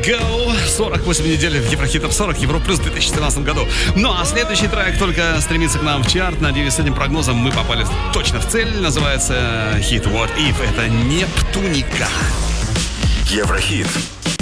Go. 48 недель в Еврохит Топ 40, Европа Плюс в 2014 году. Ну а следующий трек только стремится к нам в чарт. Надеюсь, с этим прогнозом мы попали точно в цель. Называется хит What If. Это Нептуника. Еврохит.